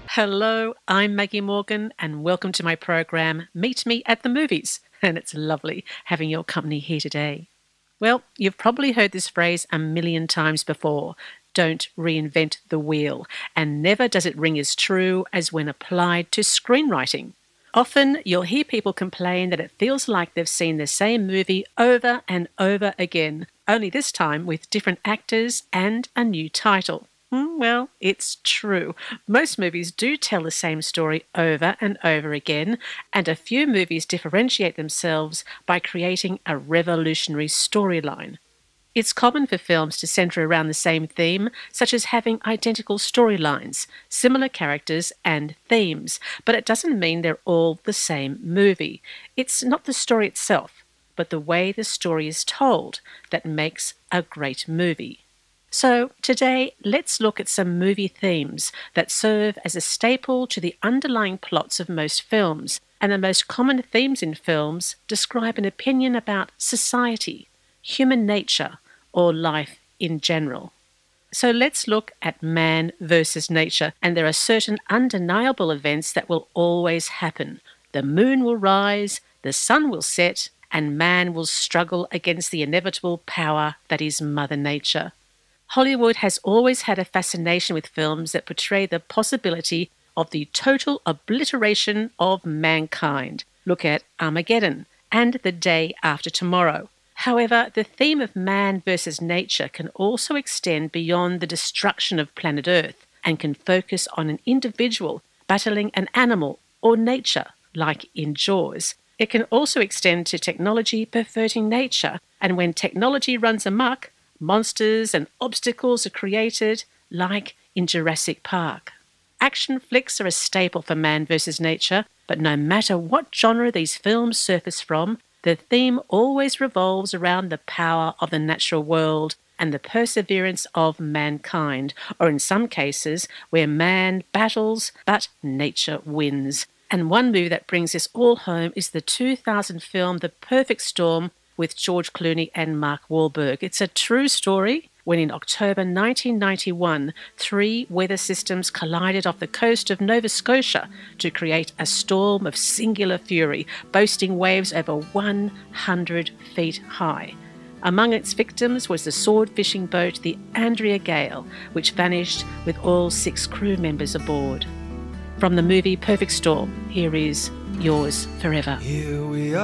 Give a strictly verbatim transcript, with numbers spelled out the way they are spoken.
Hello, I'm Maggie Morgan, and welcome to my program, Meet Me at the Movies. And it's lovely having your company here today. Well, you've probably heard this phrase a million times before. Don't reinvent the wheel. And never does it ring as true as when applied to screenwriting. Often you'll hear people complain that it feels like they've seen the same movie over and over again, only this time with different actors and a new title. Mm, Well, it's true. Most movies do tell the same story over and over again, and a few movies differentiate themselves by creating a revolutionary storyline. It's common for films to centre around the same theme, such as having identical storylines, similar characters, and themes, but it doesn't mean they're all the same movie. It's not the story itself, but the way the story is told that makes a great movie. So, today, let's look at some movie themes that serve as a staple to the underlying plots of most films, and the most common themes in films describe an opinion about society, human nature, or life in general. So let's look at man versus nature, and there are certain undeniable events that will always happen. The moon will rise, the sun will set, and man will struggle against the inevitable power that is Mother Nature. Hollywood has always had a fascination with films that portray the possibility of the total obliteration of mankind. Look at Armageddon and The Day After Tomorrow. However, the theme of man versus nature can also extend beyond the destruction of planet Earth and can focus on an individual battling an animal or nature, like in Jaws. It can also extend to technology perverting nature, and when technology runs amok, monsters and obstacles are created, like in Jurassic Park. Action flicks are a staple for man versus nature, but no matter what genre these films surface from, the theme always revolves around the power of the natural world and the perseverance of mankind, or in some cases, where man battles but nature wins. And one movie that brings this all home is the two thousand film The Perfect Storm with George Clooney and Mark Wahlberg. It's a true story when in October nineteen ninety-one, three weather systems collided off the coast of Nova Scotia to create a storm of singular fury, boasting waves over one hundred feet high. Among its victims was the sword fishing boat, the Andrea Gale, which vanished with all six crew members aboard. From the movie Perfect Storm, here is Yours Forever. Here we are.